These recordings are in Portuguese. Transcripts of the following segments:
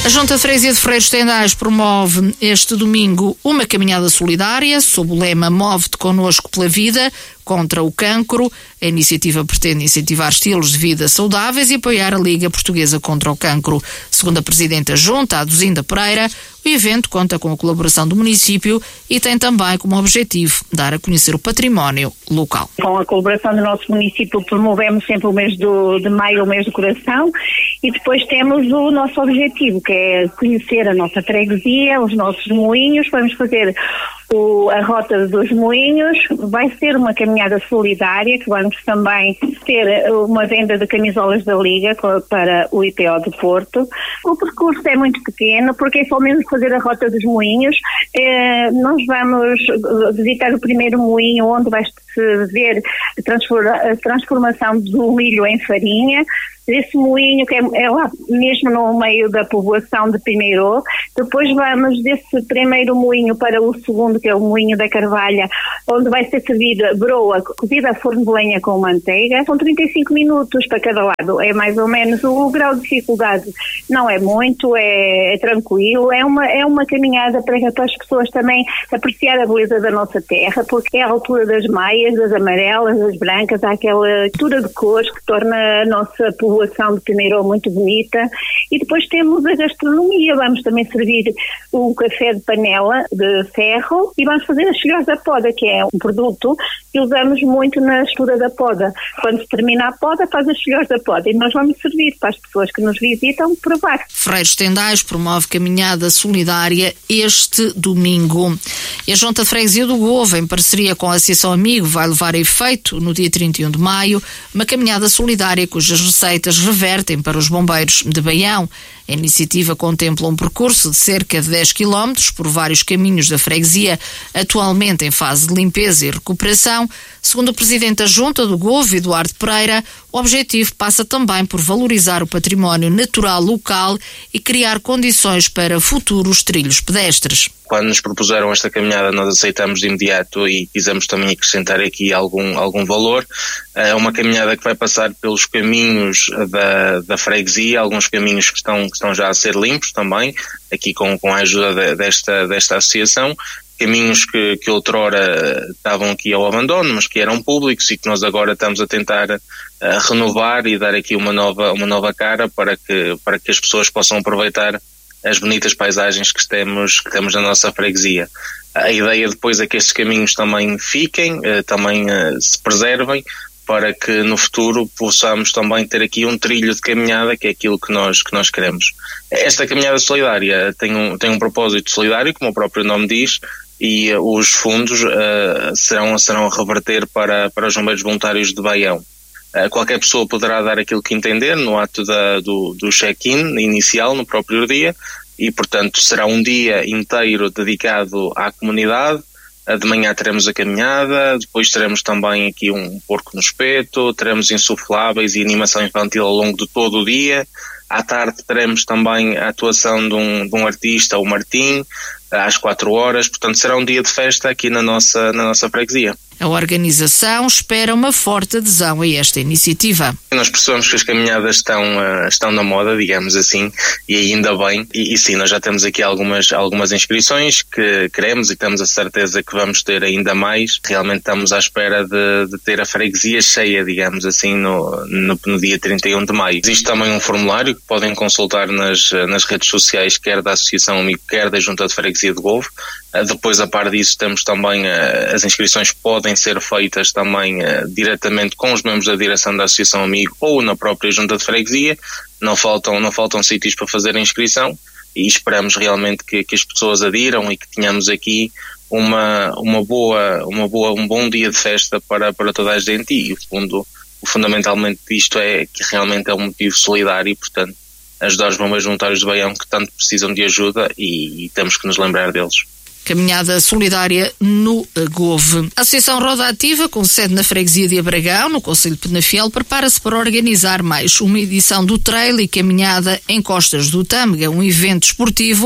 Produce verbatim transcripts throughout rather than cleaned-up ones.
A Junta de Freguesia de Ferreiros de Tendais promove este domingo uma caminhada solidária sob o lema Move-te connosco pela vida contra o cancro. A iniciativa pretende incentivar estilos de vida saudáveis e apoiar a Liga Portuguesa contra o Cancro. Segundo a Presidente da Junta, a Aduzinda Pereira, o evento conta com a colaboração do município e tem também como objetivo dar a conhecer o património local. Com a colaboração do nosso município promovemos sempre o mês do, de maio, o mês do coração, e depois temos o nosso objetivo, que é conhecer a nossa freguesia, os nossos moinhos. Vamos fazer o, a rota dos moinhos, vai ser uma caminhada solidária, que vamos também ter uma venda de camisolas da Liga para o I P O do Porto. O percurso é muito pequeno, porque é só mesmo fazer a rota dos moinhos. Eh, nós vamos visitar o primeiro moinho, onde vai-se ver a transformação do milho em farinha. Esse moinho que é, é lá mesmo no meio da povoação de Pimeiró. Depois vamos desse primeiro moinho para o segundo, que é o moinho da Carvalha, onde vai ser servida broa cozida a forno de lenha com manteiga. São trinta e cinco minutos para cada lado, é mais ou menos. O grau de dificuldade não é muito, é, é tranquilo, é uma, é uma caminhada para, para as pessoas também apreciar a beleza da nossa terra, porque é a altura das maias, das amarelas, das brancas, há aquela altura de cores que torna a nossa povoação de Pimeiró muito bonita. E depois temos a gastronomia, vamos também servir um café de panela de ferro e vamos fazer as filhós da poda, que é um produto que usamos muito na estrutura da poda. Quando se termina a poda, faz as filhós da poda e nós vamos servir para as pessoas que nos visitam provar. Ferreiros de Tendais promove caminhada solidária este domingo. E a Junta de Freguesia do Govo, em parceria com a Associação Amigo, vai levar a efeito no dia trinta e um de maio uma caminhada solidária cujas receitas revertem para os bombeiros de Baião. A iniciativa contempla um percurso de cerca de dez quilómetros por vários caminhos da freguesia, atualmente em fase de limpeza e recuperação. Segundo o Presidente da Junta do Govo, Eduardo Pereira, o objetivo passa também por valorizar o património natural local e criar condições para futuros trilhos pedestres. Quando nos propuseram esta caminhada, nós aceitamos de imediato e quisemos também acrescentar aqui algum, algum valor. É uma caminhada que vai passar pelos caminhos da, da freguesia, alguns caminhos que estão, que estão já a ser limpos também, aqui com, com a ajuda de, desta, desta associação. Caminhos que, que outrora estavam aqui ao abandono, mas que eram públicos e que nós agora estamos a tentar uh, renovar e dar aqui uma nova, uma nova cara para que, para que as pessoas possam aproveitar as bonitas paisagens que temos, que temos na nossa freguesia. A ideia depois é que estes caminhos também fiquem, uh, também uh, se preservem, para que no futuro possamos também ter aqui um trilho de caminhada, que é aquilo que nós, que nós queremos. Esta caminhada solidária tem um, tem um propósito solidário, como o próprio nome diz, e uh, os fundos uh, serão, serão a reverter para, para os bombeiros voluntários de Baião. Uh, qualquer pessoa poderá dar aquilo que entender no ato da, do, do check-in inicial, no próprio dia, e portanto será um dia inteiro dedicado à comunidade. De manhã teremos a caminhada, depois teremos também aqui um porco no espeto, teremos insufláveis e animação infantil ao longo de todo o dia. À tarde teremos também a atuação de um, de um artista, o Martim, às quatro horas. Portanto, será um dia de festa aqui na nossa, na nossa freguesia. A organização espera uma forte adesão a esta iniciativa. Nós percebemos que as caminhadas estão, uh, estão na moda, digamos assim, e ainda bem. E, e sim, nós já temos aqui algumas, algumas inscrições que queremos e temos a certeza que vamos ter ainda mais. Realmente estamos à espera de, de ter a freguesia cheia, digamos assim, no, no, no dia trinta e um de maio. Existe também um formulário que podem consultar nas, nas redes sociais, quer da Associação Amigo, quer da Junta de Freguesia de Govo. Uh, depois, a par disso, temos também uh, as inscrições podem ser feitas também uh, diretamente com os membros da direção da Associação Amigo ou na própria Junta de Freguesia. Não faltam, não faltam sítios para fazer a inscrição e esperamos realmente que, que as pessoas adiram e que tenhamos aqui uma, uma boa, uma boa, um bom dia de festa para, para toda a gente e o fundo, o fundamentalmente disto é que realmente é um motivo solidário e, portanto, ajudar os bombeiros voluntários de Baião que tanto precisam de ajuda e, e temos que nos lembrar deles. Caminhada solidária no Govo. A Associação Roda Ativa, com sede na freguesia de Abragão, no concelho de Penafiel, prepara-se para organizar mais uma edição do trail e caminhada em Costas do Tâmega, um evento esportivo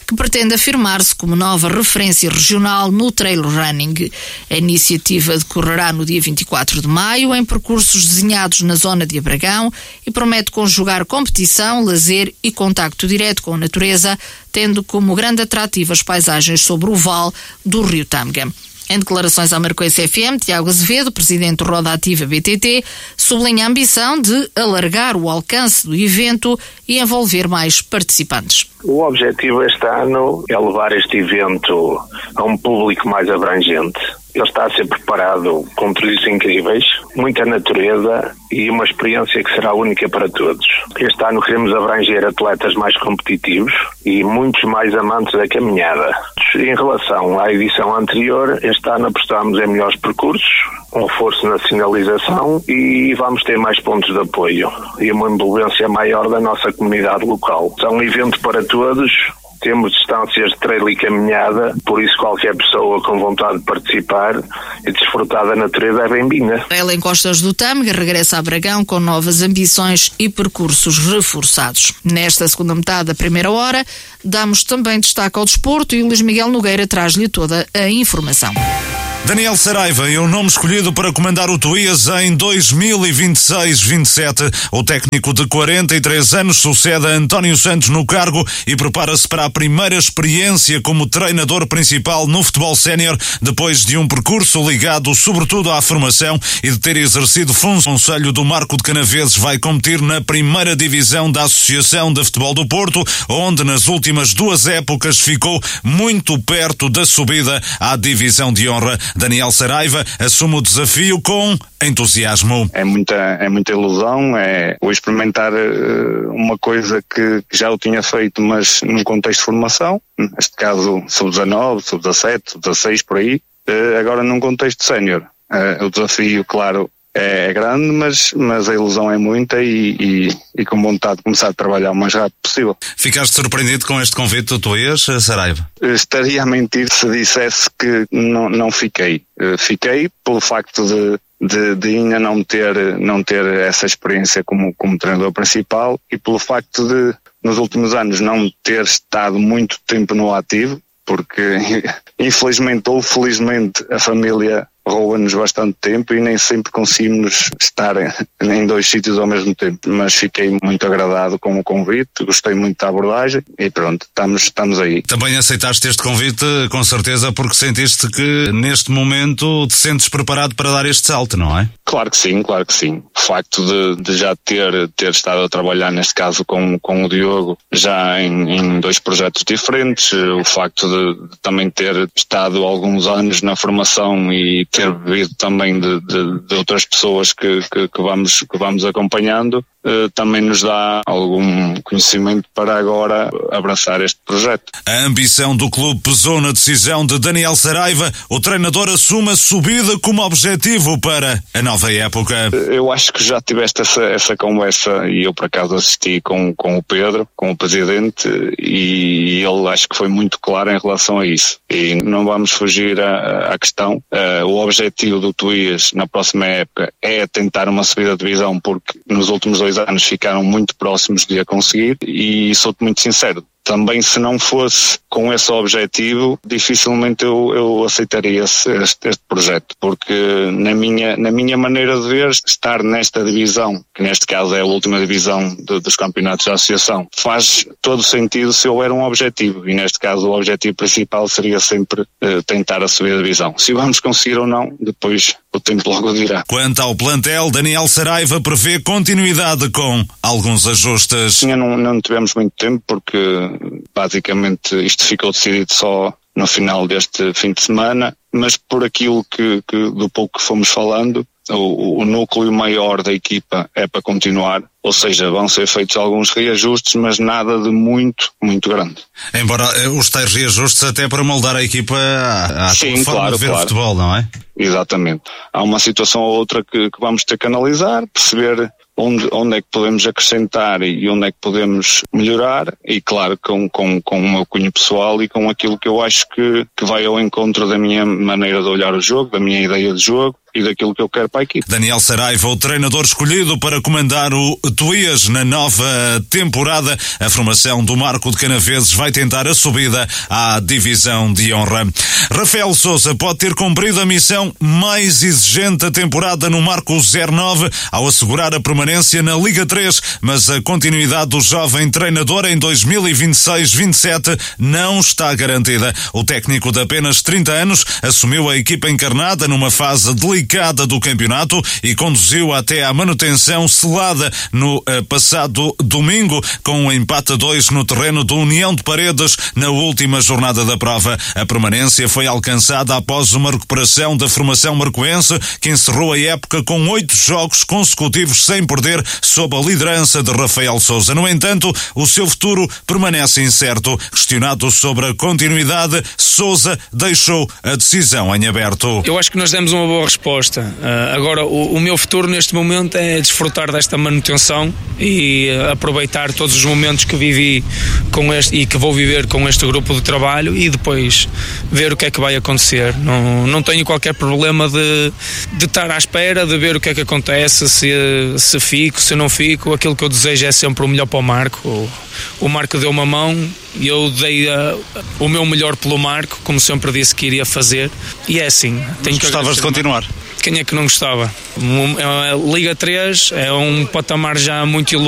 que pretende afirmar-se como nova referência regional no trail running. A iniciativa decorrerá no dia vinte e quatro de maio, em percursos desenhados na zona de Abragão, e promete conjugar competição, lazer e contacto direto com a natureza, tendo como grande atrativo as paisagens sobre o vale do Rio Tâmega. Em declarações à Marcoense F M, Tiago Azevedo, presidente do Roda Ativa B T T, sublinha a ambição de alargar o alcance do evento e envolver mais participantes. O objetivo este ano é levar este evento a um público mais abrangente. Ele está a ser preparado com trilhos incríveis, muita natureza e uma experiência que será única para todos. Este ano queremos abranger atletas mais competitivos e muitos mais amantes da caminhada. Em relação à edição anterior, este ano apostamos em melhores percursos, um reforço na sinalização e vamos ter mais pontos de apoio e uma envolvência maior da nossa comunidade local. É um evento para todos. Temos distâncias de trail e caminhada, por isso qualquer pessoa com vontade de participar e desfrutar da natureza é bem-vinda. Ela em Costas do Tâmega regressa a Bragão com novas ambições e percursos reforçados. Nesta segunda metade da primeira hora, damos também destaque ao desporto e o Luís Miguel Nogueira traz-lhe toda a informação. Daniel Saraiva é o nome escolhido para comandar o Tuías em dois mil e vinte e seis vinte e sete. O técnico de quarenta e três anos sucede a António Santos no cargo e prepara-se para a primeira experiência como treinador principal no futebol sénior, depois de um percurso ligado sobretudo à formação e de ter exercido funções. O Conselho do Marco de Canaveses vai competir na primeira divisão da Associação de Futebol do Porto, onde nas últimas duas épocas ficou muito perto da subida à divisão de honra. Daniel Saraiva assume o desafio com entusiasmo. É muita, é muita ilusão, é o experimentar uh, uma coisa que, que já eu tinha feito, mas num contexto de formação, neste caso sub dezanove, sub dezassete, sub dezasseis, por aí, uh, agora num contexto sénior. Uh, o desafio, claro, é grande, mas, mas a ilusão é muita e, e, e com vontade de começar a trabalhar o mais rápido possível. Ficaste surpreendido com este convite do Tuías, Saraiva? Estaria a mentir se dissesse que não, não fiquei. Fiquei pelo facto de, de, de ainda não ter, não ter essa experiência como, como treinador principal e pelo facto de, nos últimos anos, não ter estado muito tempo no ativo, porque infelizmente ou felizmente a família rouba-nos bastante tempo e nem sempre conseguimos estar em dois sítios ao mesmo tempo, mas fiquei muito agradado com o convite, gostei muito da abordagem e pronto, estamos, estamos aí. Também aceitaste este convite com certeza porque sentiste que neste momento te sentes preparado para dar este salto, não é? Claro que sim, claro que sim. O facto de, de já ter, ter estado a trabalhar neste caso com, com o Diogo já em, em dois projetos diferentes, o facto de, de também ter estado alguns anos na formação e ter vindo também de, de, de outras pessoas que, que, que, vamos, que vamos acompanhando, eh, também nos dá algum conhecimento para agora abraçar este projeto. A ambição do clube pesou na decisão de Daniel Saraiva. O treinador assume a subida como objetivo para a nova época. Eu acho que já tiveste essa, essa conversa e eu por acaso assisti com, com o Pedro, com o presidente, e ele acho que foi muito claro em relação a isso. E não vamos fugir à, à questão. Uh, o objetivo do Tuías na próxima época é tentar uma subida de divisão, porque nos últimos dois anos ficaram muito próximos de a conseguir e sou-te muito sincero. Também se não fosse com esse objetivo, dificilmente eu, eu aceitaria este, este projeto, porque na minha, na minha maneira de ver, estar nesta divisão, que neste caso é a última divisão de, dos campeonatos da associação, faz todo sentido se houver um objetivo, e neste caso o objetivo principal seria sempre eh, tentar a subir a divisão. Se vamos conseguir ou não, depois o tempo logo dirá. Quanto ao plantel, Daniel Saraiva prevê continuidade com alguns ajustes. Não, não tivemos muito tempo porque basicamente isto ficou decidido só no final deste fim de semana, mas por aquilo que, que do pouco que fomos falando, o, o núcleo maior da equipa é para continuar, ou seja, vão ser feitos alguns reajustes, mas nada de muito, muito grande. Embora os tais reajustes até para moldar a equipa à, à Sim, forma claro, de ver claro. o futebol, não é? Exatamente. Há uma situação ou outra que, que vamos ter que analisar, perceber onde, onde é que podemos acrescentar e onde é que podemos melhorar, e claro, com, com, com o meu cunho pessoal e com aquilo que eu acho que, que vai ao encontro da minha maneira de olhar o jogo, da minha ideia de jogo, e daquilo que eu quero para a equipe. Daniel Saraiva, o treinador escolhido para comandar o Tuías na nova temporada. A formação do Marco de Canaveses vai tentar a subida à divisão de honra. Rafael Sousa pode ter cumprido a missão mais exigente da temporada no Marco zero nove ao assegurar a permanência na Liga três, mas a continuidade do jovem treinador em dois mil e vinte e seis vinte e sete não está garantida. O técnico de apenas trinta anos assumiu a equipa encarnada numa fase delicada do campeonato e conduziu até à manutenção selada no uh, passado domingo, com um empate a dois no terreno do União de Paredes na última jornada da prova. A permanência foi alcançada após uma recuperação da formação marcoense, que encerrou a época com oito jogos consecutivos sem perder, sob a liderança de Rafael Sousa. No entanto, o seu futuro permanece incerto. Questionado sobre a continuidade, Sousa deixou a decisão em aberto. Eu acho que nós demos uma boa resposta. Uh, agora, o, o meu futuro neste momento é desfrutar desta manutenção e uh, aproveitar todos os momentos que vivi com este, e que vou viver com este grupo de trabalho, e depois ver o que é que vai acontecer. Não, não tenho qualquer problema de, de estar à espera, de ver o que é que acontece, se, se fico, se não fico. Aquilo que eu desejo é sempre o melhor para o Marco. O, o Marco deu uma mão e eu dei uh, o meu melhor pelo Marco, como sempre disse que iria fazer, e é assim. Tenho que gostavas de continuar? Quem é que não gostava? A Liga três é um patamar já muito elevado.